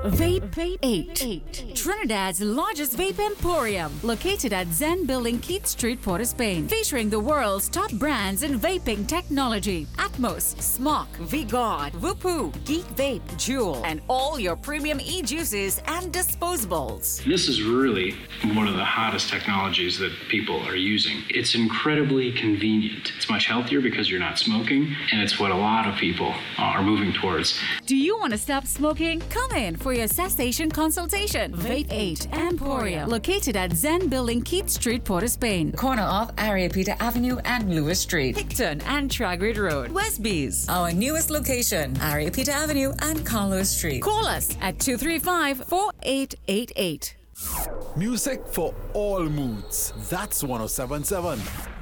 Vape 8. Trinidad's largest vape emporium, located at Zen Building, Keith Street, Port of Spain, featuring the world's top brands in vaping technology: Atmos, Smok, V-God, Whoopoo, Geek Vape, Juul, and all your premium e-juices and disposables. This is really one of the hottest technologies that people are using. It's incredibly convenient. It's much healthier because you're not smoking, and it's what a lot of people are moving towards. Do you want to stop smoking? Come in for your cessation consultation. Vape 8 Emporium, located at Zen Building, Keith Street, Port of Spain, corner of Ariapita Avenue and Lewis Street, Hickton and Tragrid Road, Westbees. Our newest location, Ariapita Avenue and Carlos Street. Call us at 235-4888. Music for all moods. That's 1077.